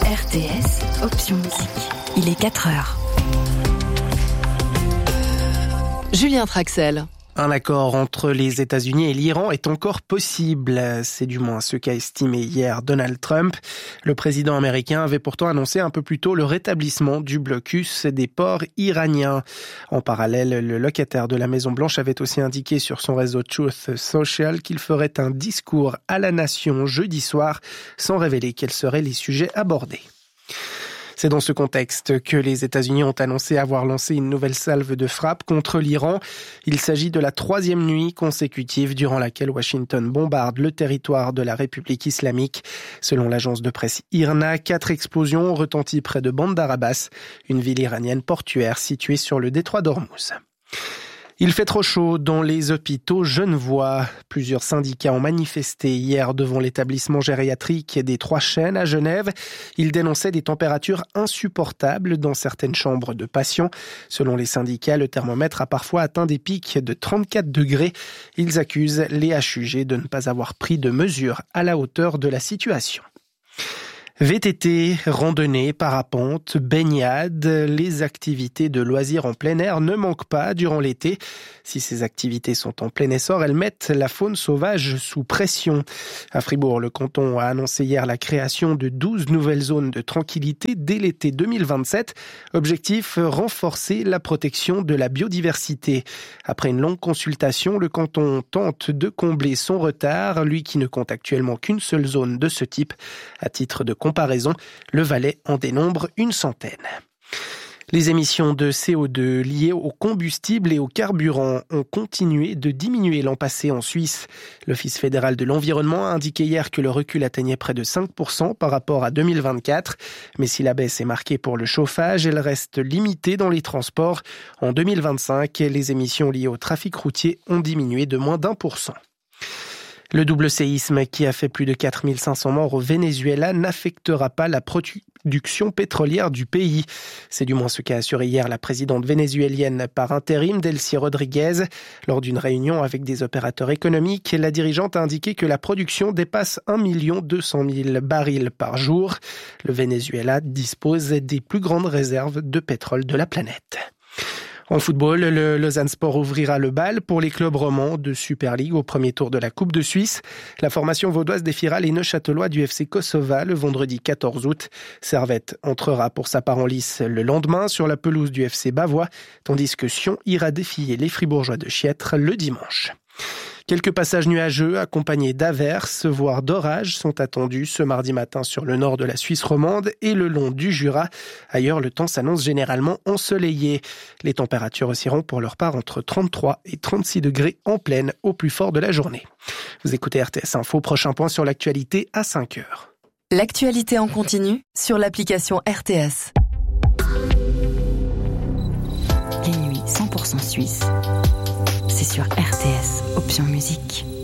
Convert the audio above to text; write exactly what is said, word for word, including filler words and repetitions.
R T S, option musique. Il est quatre heures. Julien Traxel. Un accord entre les États-Unis et l'Iran est encore possible. C'est du moins ce qu'a estimé hier Donald Trump. Le président américain avait pourtant annoncé un peu plus tôt le rétablissement du blocus des ports iraniens. En parallèle, le locataire de la Maison-Blanche avait aussi indiqué sur son réseau Truth Social qu'il ferait un discours à la nation jeudi soir, sans révéler quels seraient les sujets abordés. C'est dans ce contexte que les États-Unis ont annoncé avoir lancé une nouvelle salve de frappe contre l'Iran. Il s'agit de la troisième nuit consécutive durant laquelle Washington bombarde le territoire de la République islamique. Selon l'agence de presse I R N A, quatre explosions ont retenti près de Bandar Abbas, une ville iranienne portuaire située sur le détroit d'Ormuz. Il fait trop chaud dans les hôpitaux genevois. Plusieurs syndicats ont manifesté hier devant l'établissement gériatrique des Trois Chênes à Genève. Ils dénonçaient des températures insupportables dans certaines chambres de patients. Selon les syndicats, le thermomètre a parfois atteint des pics de trente-quatre degrés. Ils accusent les H U G de ne pas avoir pris de mesures à la hauteur de la situation. V T T, randonnée, parapente, baignade, les activités de loisirs en plein air ne manquent pas durant l'été. Si ces activités sont en plein essor, elles mettent la faune sauvage sous pression. À Fribourg, le canton a annoncé hier la création de douze nouvelles zones de tranquillité dès l'été deux mille vingt-sept. Objectif, renforcer la protection de la biodiversité. Après une longue consultation, le canton tente de combler son retard, lui qui ne compte actuellement qu'une seule zone de ce type. À titre de comparaison, le Valais en dénombre une centaine. Les émissions de C O deux liées au combustible et au carburant ont continué de diminuer l'an passé en Suisse. L'Office fédéral de l'environnement a indiqué hier que le recul atteignait près de cinq pour cent par rapport à deux mille vingt-quatre. Mais si la baisse est marquée pour le chauffage, elle reste limitée dans les transports. En deux mille vingt-cinq, les émissions liées au trafic routier ont diminué de moins d'un pour cent. Le double séisme qui a fait plus de quatre mille cinq cents morts au Venezuela n'affectera pas la production pétrolière du pays. C'est du moins ce qu'a assuré hier la présidente vénézuélienne par intérim, Delcy Rodriguez. Lors d'une réunion avec des opérateurs économiques, la dirigeante a indiqué que la production dépasse un million deux cent mille barils par jour. Le Venezuela dispose des plus grandes réserves de pétrole de la planète. En football, le Lausanne Sport ouvrira le bal pour les clubs romans de Super League au premier tour de la Coupe de Suisse. La formation vaudoise défiera les Neuchâtelois du F C Kosova le vendredi quatorze août. Servette entrera pour sa part en lice le lendemain sur la pelouse du F C Bavois, tandis que Sion ira défier les Fribourgeois de Chiètre le dimanche. Quelques passages nuageux accompagnés d'averses, voire d'orages, sont attendus ce mardi matin sur le nord de la Suisse romande et le long du Jura. Ailleurs, le temps s'annonce généralement ensoleillé. Les températures oscilleront pour leur part entre trente-trois et trente-six degrés en pleine au plus fort de la journée. Vous écoutez R T S Info, prochain point sur l'actualité à cinq heures. L'actualité en continu sur l'application R T S. Les nuits cent pour cent suisse. C'est sur R T S, option musique.